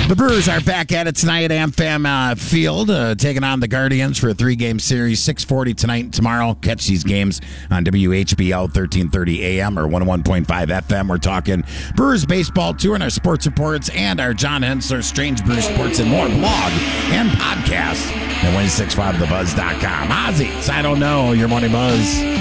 The Brewers are back at it tonight at AmFam Field, taking on the Guardians for a 3-game series, 6:40 tonight and tomorrow. Catch these games on WHBL 1330 AM or 101.5 FM. We're talking Brewers baseball, touring our sports reports, and our John Hensler Strange Brew Sports and more blog and podcast at 1065thebuzz.com. Ozzy, I don't know, your morning buzz.